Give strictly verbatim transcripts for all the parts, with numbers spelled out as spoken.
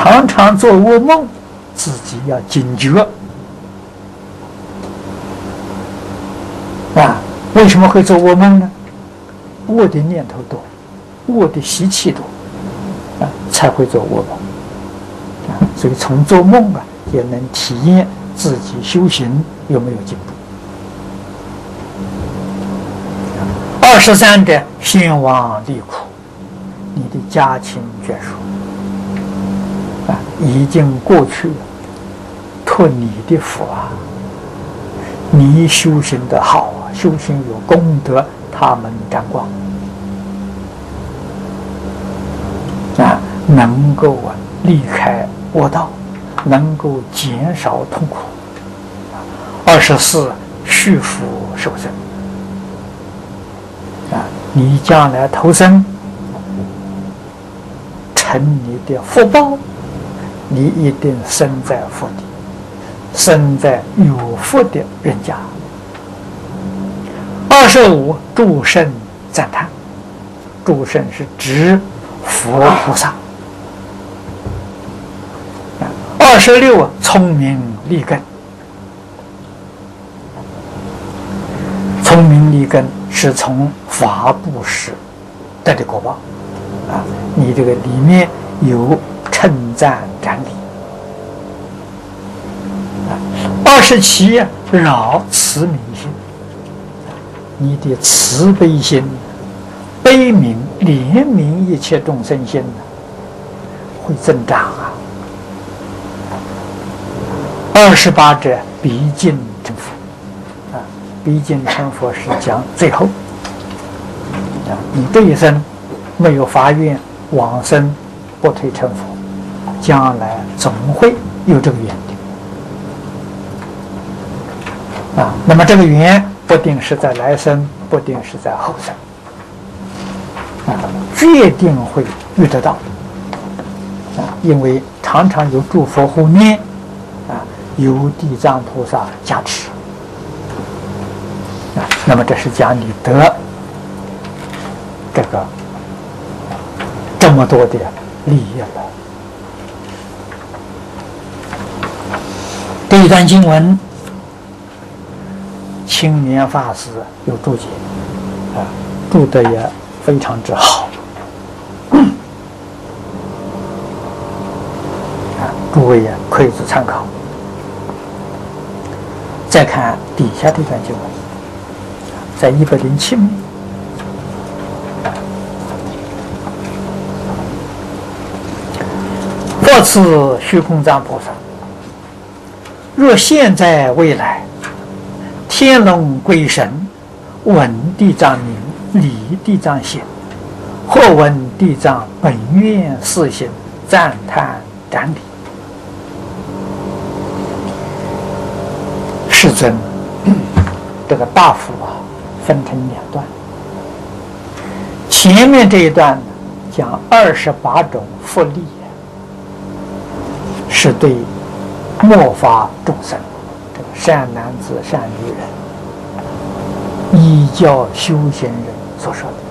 常常做噩梦，自己要警觉啊！为什么会做噩梦呢？恶的念头多，恶的习气多啊，才会做噩梦啊。所以从做梦啊，也能体验自己修行有没有进步。二十三者，兴亡离苦，你的家亲眷属啊，已经过去了，托你的福啊，你修行的好啊，修行有功德，他们沾光啊，能够啊离开恶道，能够减少痛苦。二十四，续福受生啊，你将来投生，成你的福报，你一定生在福地，生在有福的人家。二十五，诸圣赞叹，诸圣是指佛菩萨。二十六，聪明利根，聪明利根是从法布施得的果报啊，你这个里面有称赞展礼。二十七，饶慈悯心，你的慈悲心、悲悯、怜悯一切众生心会增长啊。二十八者，逼近成佛啊，逼近成佛是讲最后啊，你这一生没有发愿往生不退成佛，将来总会有这个缘的啊。那么这个缘不定是在来生，不定是在后生啊，决定会遇得到啊，因为常常有诸佛护念啊，有地藏菩萨加持啊，那么这是讲你得这个这么多的利益了。这一段经文，青年法师有注解啊，注的也非常之好啊，诸位也可以做参考。再看底下这段经文，在一百零七面，或此虚空藏菩萨，若现在未来，天龙鬼神闻地藏名，离地藏行，或闻地藏本愿四行，赞叹展礼。世尊，这个大福啊，分成两段。前面这一段讲二十八种福利，是对末法众生，这个善男子、善女人，依教修行人所说的。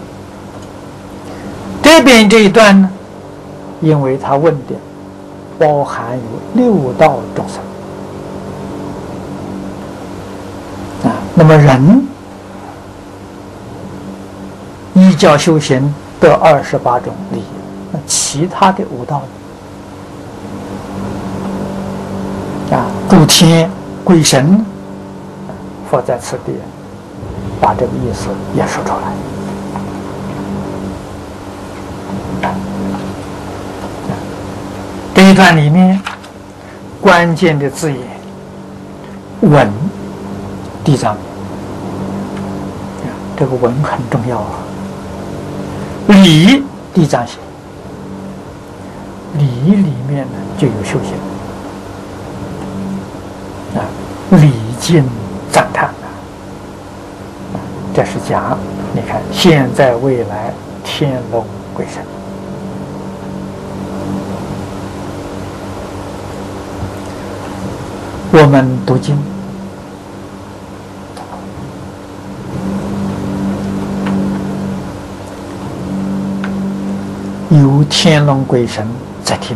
这边这一段呢，因为他问的包含有六道众生。啊，那么人依教修行得二十八种利益，那其他的五道呢？啊，诸天鬼神，佛在此地把这个意思也说出来。这一段里面关键的字眼，闻地藏名，这个闻很重要啊。理地藏行，理里面呢就有修行啊，礼敬赞叹啊，这是讲你看现在未来天龙鬼神。我们读经有天龙鬼神在听。